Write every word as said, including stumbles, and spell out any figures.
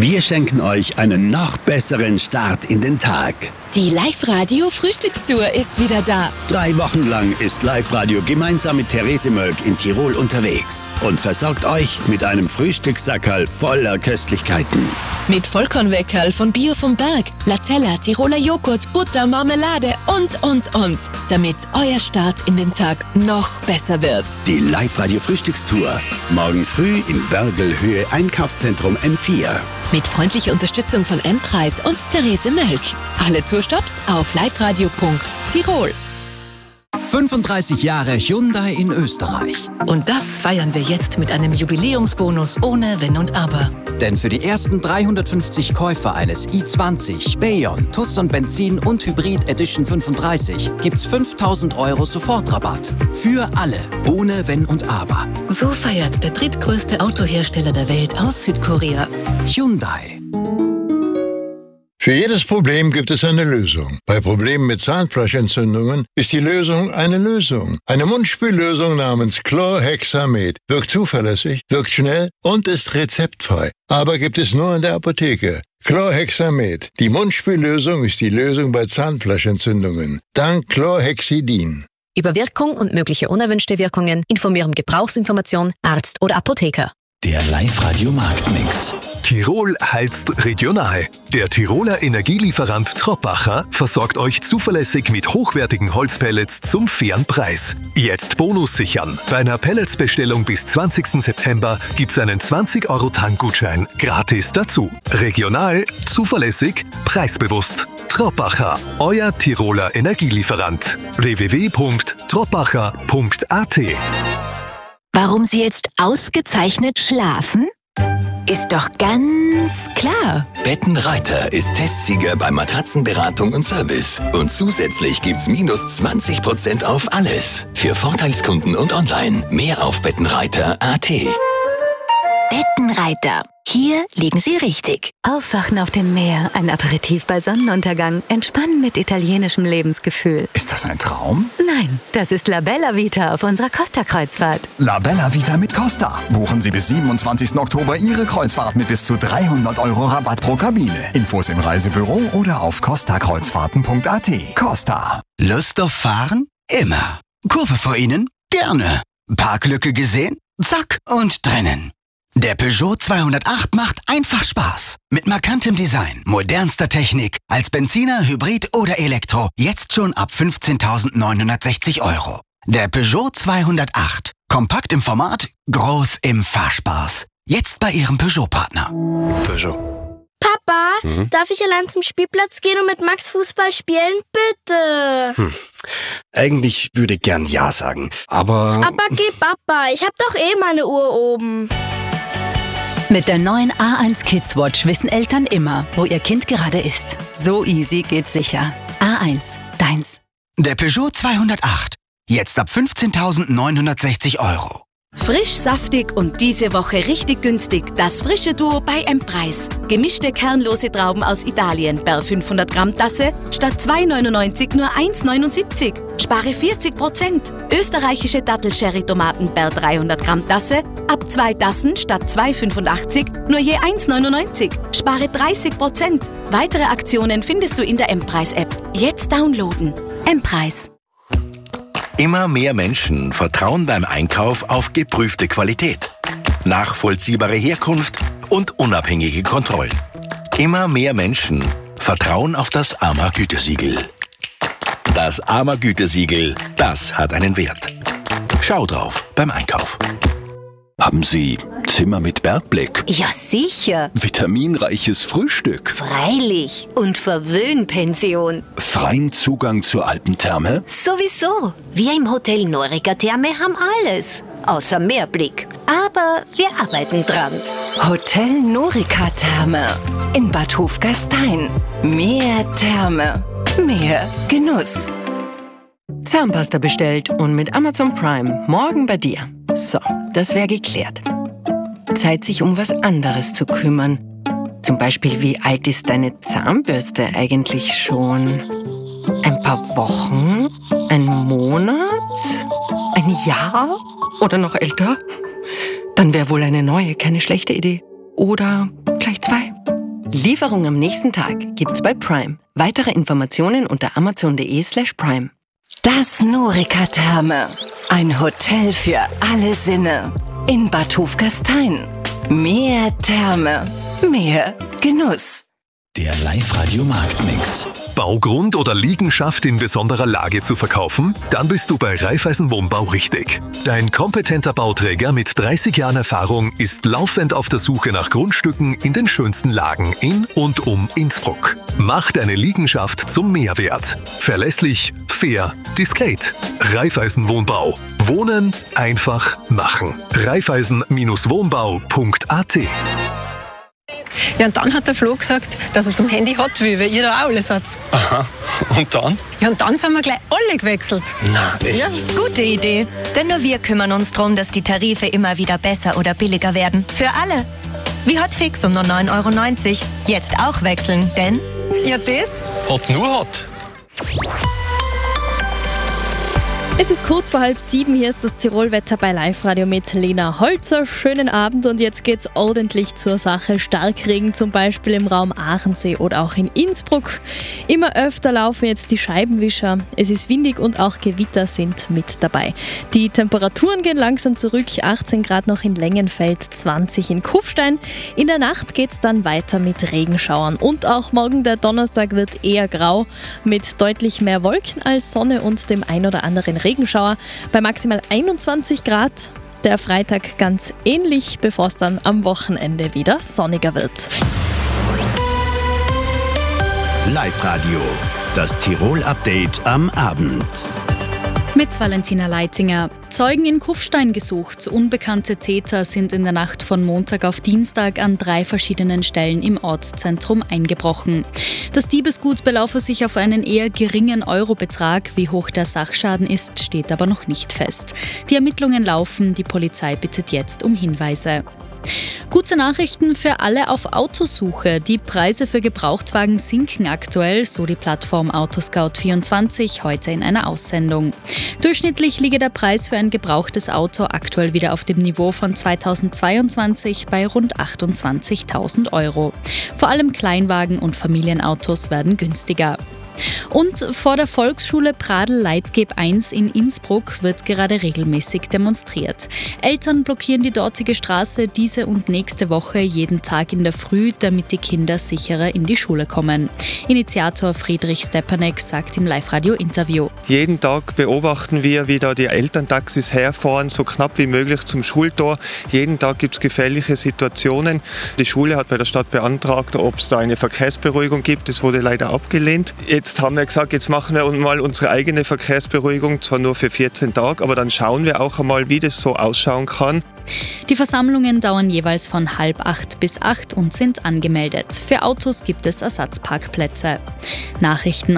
Wir schenken euch einen noch besseren Start in den Tag. Die Live-Radio-Frühstückstour ist wieder da. Drei Wochen lang ist Live-Radio gemeinsam mit Therese Mölk in Tirol unterwegs und versorgt euch mit einem Frühstückssackerl voller Köstlichkeiten. Mit Vollkornweckerl von Bio vom Berg, Lazella, Tiroler Joghurt, Butter, Marmelade und, und, und. Damit euer Start in den Tag noch besser wird. Die Live-Radio-Frühstückstour. Morgen früh im Wörgelhöhe Einkaufszentrum M vier. Mit freundlicher Unterstützung von M-Preis und Therese Mölk. Alle Tourstops auf liveradio punkt tirol. fünfunddreißig Jahre Hyundai in Österreich. Und das feiern wir jetzt mit einem Jubiläumsbonus ohne Wenn und Aber. Denn für die ersten dreihundertfünfzig Käufer eines i zwanzig, Bayon, Tucson Benzin und Hybrid Edition fünfunddreißig gibt's fünftausend Euro Sofortrabatt. Für alle, ohne Wenn und Aber. So feiert der drittgrößte Autohersteller der Welt aus Südkorea. Hyundai. Für jedes Problem gibt es eine Lösung. Bei Problemen mit Zahnfleischentzündungen ist die Lösung eine Lösung. Eine Mundspüllösung namens Chlorhexamet wirkt zuverlässig, wirkt schnell und ist rezeptfrei. Aber gibt es nur in der Apotheke. Chlorhexamet. Die Mundspüllösung ist die Lösung bei Zahnfleischentzündungen. Dank Chlorhexidin. Über Wirkung und mögliche unerwünschte Wirkungen informieren Gebrauchsinformation, Arzt oder Apotheker. Der Live-Radio-Marktmix. Tirol heizt regional. Der Tiroler Energielieferant Troppacher versorgt euch zuverlässig mit hochwertigen Holzpellets zum fairen Preis. Jetzt Bonus sichern. Bei einer Pelletsbestellung bis zwanzigsten September gibt's einen zwanzig Euro Tankgutschein gratis dazu. Regional, zuverlässig, preisbewusst. Troppacher, euer Tiroler Energielieferant. w w w punkt troppacher punkt a t. Warum Sie jetzt ausgezeichnet schlafen? Ist doch ganz klar. Bettenreiter ist Testsieger bei Matratzenberatung und Service. Und zusätzlich gibt's minus zwanzig Prozent auf alles. Für Vorteilskunden und online. Mehr auf bettenreiter punkt a t. Bettenreiter. Hier liegen Sie richtig. Aufwachen auf dem Meer, ein Aperitif bei Sonnenuntergang, entspannen mit italienischem Lebensgefühl. Ist das ein Traum? Nein, das ist La Bella Vita auf unserer Costa-Kreuzfahrt. La Bella Vita mit Costa. Buchen Sie bis siebenundzwanzigsten Oktober Ihre Kreuzfahrt mit bis zu dreihundert Euro Rabatt pro Kabine. Infos im Reisebüro oder auf costa kreuzfahrten punkt a t. Costa. Lust auf Fahren? Immer. Kurve vor Ihnen? Gerne. Parklücke gesehen? Zack und drinnen. Der Peugeot zweihundertacht macht einfach Spaß. Mit markantem Design, modernster Technik, als Benziner, Hybrid oder Elektro. Jetzt schon ab fünfzehntausendneunhundertsechzig Euro. Der Peugeot zweihundertacht. Kompakt im Format, groß im Fahrspaß. Jetzt bei Ihrem Peugeot-Partner. Peugeot. Papa, mhm. darf ich allein zum Spielplatz gehen und mit Max Fußball spielen? Bitte. Hm. Eigentlich würde ich gern Ja sagen, aber... Aber geh Papa, ich hab doch eh meine Uhr oben. Mit der neuen A eins Kids Watch wissen Eltern immer, wo ihr Kind gerade ist. So easy geht's sicher. A eins, deins. Der Peugeot zweihundertacht. Jetzt ab fünfzehntausendneunhundertsechzig Euro. Frisch, saftig und diese Woche richtig günstig. Das frische Duo bei M-Preis. Gemischte kernlose Trauben aus Italien per fünfhundert Gramm Tasse statt zwei neunundneunzig nur eins neunundsiebzig. Spare vierzig Prozent. Österreichische Dattel-Sherry-Tomaten per dreihundert Gramm Tasse ab zwei Tassen statt zwei fünfundachtzig nur je eins neunundneunzig. Spare dreißig Prozent. Weitere Aktionen findest du in der M-Preis-App. Jetzt downloaden. M-Preis. Immer mehr Menschen vertrauen beim Einkauf auf geprüfte Qualität, nachvollziehbare Herkunft und unabhängige Kontrollen. Immer mehr Menschen vertrauen auf das A M A-Gütesiegel. Das A M A-Gütesiegel, das hat einen Wert. Schau drauf beim Einkauf. Haben Sie Zimmer mit Bergblick? Ja, sicher. Vitaminreiches Frühstück? Freilich. Und Verwöhnpension. Freien Zugang zur Alpentherme? Sowieso. Wir im Hotel Norica Therme haben alles. Außer Meerblick. Aber wir arbeiten dran. Hotel Norica Therme in Bad Hofgastein. Mehr Therme. Mehr Genuss. Zahnpasta bestellt und mit Amazon Prime morgen bei dir. So, das wäre geklärt. Zeit, sich um was anderes zu kümmern. Zum Beispiel, wie alt ist deine Zahnbürste eigentlich schon? Ein paar Wochen? Ein Monat? Ein Jahr? Oder noch älter? Dann wäre wohl eine neue keine schlechte Idee. Oder gleich zwei. Lieferung am nächsten Tag gibt's bei Prime. Weitere Informationen unter amazon.de slash prime. Das Norica-Therme. Ein Hotel für alle Sinne. In Bad Hofgastein. Mehr Therme. Mehr Genuss. Der Live-Radio-Marktmix. Baugrund oder Liegenschaft in besonderer Lage zu verkaufen? Dann bist du bei Raiffeisen Wohnbau richtig. Dein kompetenter Bauträger mit dreißig Jahren Erfahrung ist laufend auf der Suche nach Grundstücken in den schönsten Lagen in und um Innsbruck. Mach deine Liegenschaft zum Mehrwert. Verlässlich, fair, diskret. Raiffeisen Wohnbau. Wohnen einfach machen. Raiffeisen Wohnbau punkt a t. Ja, und dann hat der Flo gesagt, dass er zum Handy hat will, weil ihr da auch alles habt. Aha, und dann? Ja, und dann sind wir gleich alle gewechselt. Na, echt? Ja, gute Idee. Denn nur wir kümmern uns darum, dass die Tarife immer wieder besser oder billiger werden. Für alle. Wie Hotfix um nur neun Euro neunzig. Jetzt auch wechseln, denn... Ja, das? Hot nur Hot. Es ist kurz vor halb sieben, hier ist das Tirolwetter bei Live-Radio mit Lena Holzer. Schönen Abend und jetzt geht's ordentlich zur Sache. Starkregen zum Beispiel im Raum Aachensee oder auch in Innsbruck. Immer öfter laufen jetzt die Scheibenwischer. Es ist windig und auch Gewitter sind mit dabei. Die Temperaturen gehen langsam zurück. achtzehn Grad noch in Längenfeld, zwanzig in Kufstein. In der Nacht geht's dann weiter mit Regenschauern. Und auch morgen der Donnerstag wird eher grau mit deutlich mehr Wolken als Sonne und dem ein oder anderen Regenschauer bei maximal einundzwanzig Grad. Der Freitag ganz ähnlich, bevor es dann am Wochenende wieder sonniger wird. Live-Radio, das Tirol-Update am Abend. Mit Valentina Leitinger. Zeugen in Kufstein gesucht. Unbekannte Täter sind in der Nacht von Montag auf Dienstag an drei verschiedenen Stellen im Ortszentrum eingebrochen. Das Diebesgut belaufe sich auf einen eher geringen Eurobetrag. Wie hoch der Sachschaden ist, steht aber noch nicht fest. Die Ermittlungen laufen. Die Polizei bittet jetzt um Hinweise. Gute Nachrichten für alle auf Autosuche. Die Preise für Gebrauchtwagen sinken aktuell, so die Plattform Autoscout vierundzwanzig heute in einer Aussendung. Durchschnittlich liege der Preis für ein gebrauchtes Auto aktuell wieder auf dem Niveau von zweitausendzweiundzwanzig bei rund achtundzwanzigtausend Euro. Vor allem Kleinwagen und Familienautos werden günstiger. Und vor der Volksschule Pradl-Leitgeb eins in Innsbruck wird gerade regelmäßig demonstriert. Eltern blockieren die dortige Straße diese und nächste Woche jeden Tag in der Früh, damit die Kinder sicherer in die Schule kommen. Initiator Friedrich Stepanek sagt im Live-Radio-Interview: Jeden Tag beobachten wir, wie da die Elterntaxis herfahren, so knapp wie möglich zum Schultor. Jeden Tag gibt es gefährliche Situationen. Die Schule hat bei der Stadt beantragt, ob es da eine Verkehrsberuhigung gibt. Das wurde leider abgelehnt. Jetzt haben wir gesagt, jetzt machen wir mal unsere eigene Verkehrsberuhigung, zwar nur für vierzehn Tage, aber dann schauen wir auch einmal, wie das so ausschauen kann. Die Versammlungen dauern jeweils von halb acht bis acht und sind angemeldet. Für Autos gibt es Ersatzparkplätze. Nachrichten